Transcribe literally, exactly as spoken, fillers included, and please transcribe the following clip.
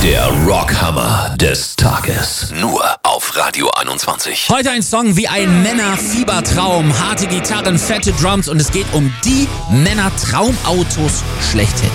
Der Rockhammer des Tages. Nur auf Radio einundzwanzig. Heute ein Song wie ein Männerfiebertraum. Harte Gitarren, fette Drums und es geht um die Männertraumautos schlechthin.